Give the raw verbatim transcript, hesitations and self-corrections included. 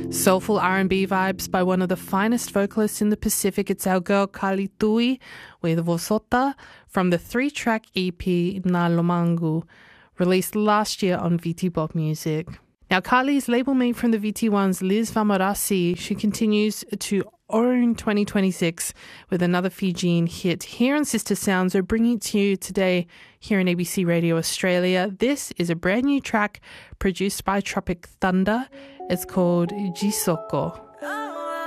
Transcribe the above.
Soulful R and B vibes by one of the finest vocalists in the Pacific. It's our girl Carly Tui with Vosota from the three-track E P Na Lomangu, released last year on V T Pop Music. Now, Carly's label mate from the V T one's Liz Vamarasi, she continues to own twenty twenty-six with another Fijian hit here on Sister Sounds. We're bringing it to you today here on A B C Radio Australia. This is a brand new track produced by Tropic Thunder. It's called Jisoko.